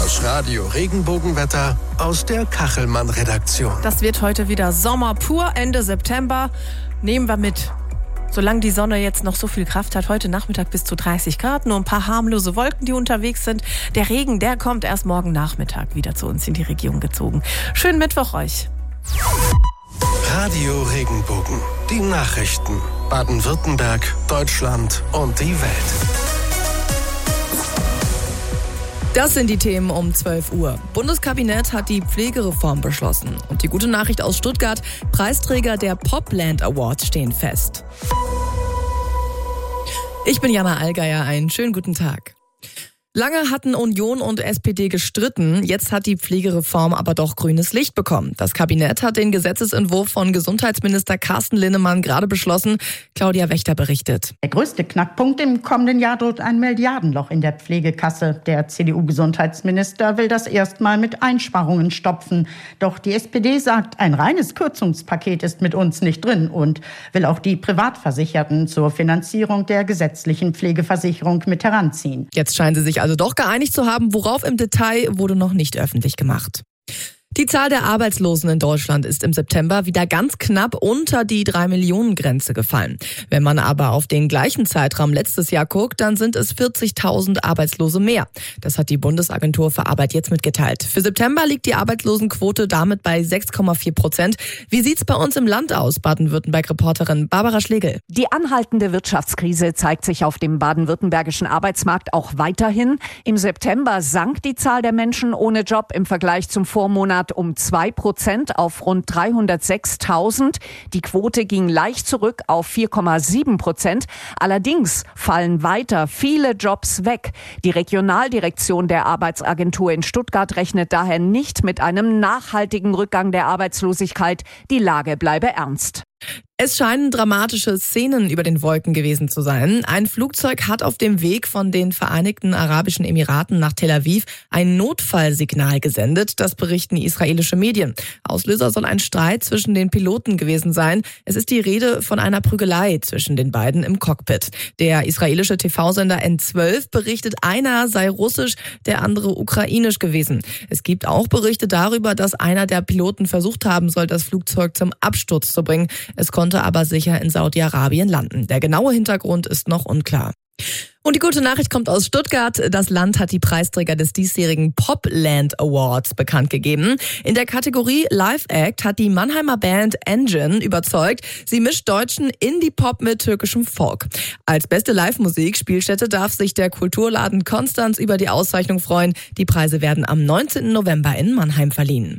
Das Radio Regenbogenwetter aus der Kachelmann-Redaktion. Das wird heute wieder Sommer pur, Ende September. Nehmen wir mit. Solange die Sonne jetzt noch so viel Kraft hat, heute Nachmittag bis zu 30 Grad, nur ein paar harmlose Wolken, die unterwegs sind. Der Regen, der kommt erst morgen Nachmittag wieder zu uns in die Region gezogen. Schönen Mittwoch euch. Radio Regenbogen, die Nachrichten. Baden-Württemberg, Deutschland und die Welt. Das sind die Themen um 12 Uhr. Bundeskabinett hat die Pflegereform beschlossen. Und die gute Nachricht aus Stuttgart, Preisträger der Popland Awards stehen fest. Ich bin Jana Allgeier, einen schönen guten Tag. Lange hatten Union und SPD gestritten, jetzt hat die Pflegereform aber doch grünes Licht bekommen. Das Kabinett hat den Gesetzesentwurf von Gesundheitsminister Carsten Linnemann gerade beschlossen. Claudia Wächter berichtet. Der größte Knackpunkt im kommenden Jahr droht ein Milliardenloch in der Pflegekasse. Der CDU-Gesundheitsminister will das erstmal mit Einsparungen stopfen. Doch die SPD sagt, ein reines Kürzungspaket ist mit uns nicht drin und will auch die Privatversicherten zur Finanzierung der gesetzlichen Pflegeversicherung mit heranziehen. Jetzt scheinen sie sich also doch geeinigt zu haben, worauf im Detail wurde noch nicht öffentlich gemacht. Die Zahl der Arbeitslosen in Deutschland ist im September wieder ganz knapp unter die 3-Millionen-Grenze gefallen. Wenn man aber auf den gleichen Zeitraum letztes Jahr guckt, dann sind es 40.000 Arbeitslose mehr. Das hat die Bundesagentur für Arbeit jetzt mitgeteilt. Für September liegt die Arbeitslosenquote damit bei 6,4%. Wie sieht's bei uns im Land aus? Baden-Württemberg-Reporterin Barbara Schlegel. Die anhaltende Wirtschaftskrise zeigt sich auf dem baden-württembergischen Arbeitsmarkt auch weiterhin. Im September sank die Zahl der Menschen ohne Job im Vergleich zum Vormonat um 2% auf rund 306.000. Die Quote ging leicht zurück auf 4,7%. Allerdings fallen weiter viele Jobs weg. Die Regionaldirektion der Arbeitsagentur in Stuttgart rechnet daher nicht mit einem nachhaltigen Rückgang der Arbeitslosigkeit. Die Lage bleibe ernst. Es scheinen dramatische Szenen über den Wolken gewesen zu sein. Ein Flugzeug hat auf dem Weg von den Vereinigten Arabischen Emiraten nach Tel Aviv ein Notfallsignal gesendet. Das berichten israelische Medien. Auslöser soll ein Streit zwischen den Piloten gewesen sein. Es ist die Rede von einer Prügelei zwischen den beiden im Cockpit. Der israelische TV-Sender N12 berichtet, einer sei russisch, der andere ukrainisch gewesen. Es gibt auch Berichte darüber, dass einer der Piloten versucht haben soll, das Flugzeug zum Absturz zu bringen. Es konnte aber sicher in Saudi-Arabien landen. Der genaue Hintergrund ist noch unklar. Und die gute Nachricht kommt aus Stuttgart. Das Land hat die Preisträger des diesjährigen Popland Awards bekannt gegeben. In der Kategorie Live Act hat die Mannheimer Band Engine überzeugt. Sie mischt deutschen Indie-Pop mit türkischem Folk. Als beste Live-Musik-Spielstätte darf sich der Kulturladen Konstanz über die Auszeichnung freuen. Die Preise werden am 19. November in Mannheim verliehen.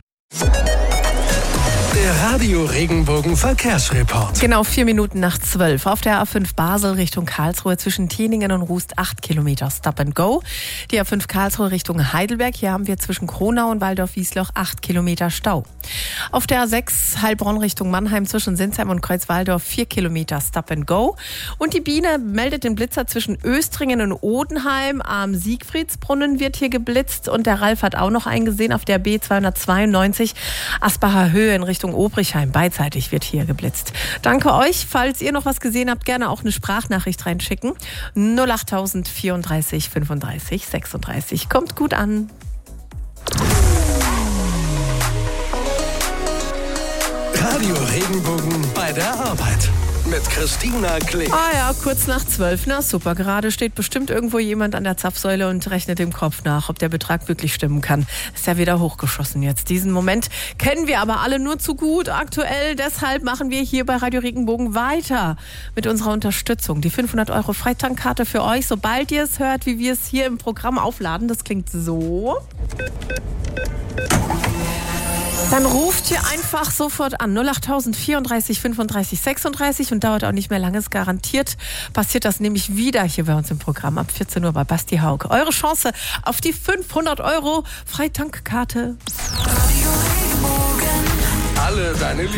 Der Radio Regenbogen Verkehrsreport. Genau 4 Minuten nach 12. Auf der A5 Basel Richtung Karlsruhe zwischen Teningen und Rust 8 Kilometer Stop and Go. Die A5 Karlsruhe Richtung Heidelberg. Hier haben wir zwischen Kronau und Waldorf-Wiesloch 8 Kilometer Stau. Auf der A6 Heilbronn Richtung Mannheim zwischen Sinsheim und Kreuzwaldorf 4 Kilometer Stop and Go. Und die Biene meldet den Blitzer zwischen Östringen und Odenheim. Am Siegfriedsbrunnen wird hier geblitzt und der Ralf hat auch noch einen gesehen auf der B292 Asbacher Höhe in Richtung Obrichheim. Beidseitig wird hier geblitzt. Danke euch. Falls ihr noch was gesehen habt, gerne auch eine Sprachnachricht reinschicken. 08000 34 35 36. Kommt gut an. Radio Regenbogen bei der Arbeit. Mit Christina Klee. Ah ja, kurz nach 12. Na super, gerade steht bestimmt irgendwo jemand an der Zapfsäule und rechnet im Kopf nach, ob der Betrag wirklich stimmen kann. Ist ja wieder hochgeschossen jetzt. Diesen Moment kennen wir aber alle nur zu gut aktuell. Deshalb machen wir hier bei Radio Regenbogen weiter mit unserer Unterstützung. Die 500 € Freitankkarte für euch, sobald ihr es hört, wie wir es hier im Programm aufladen. Das klingt so. Dann ruft ihr einfach sofort an 08000 34 35 36 und dauert auch nicht mehr lange, ist garantiert. Passiert das nämlich wieder hier bei uns im Programm ab 14 Uhr bei Basti Hauke. Eure Chance auf die 500 € Freitankkarte. Alle deine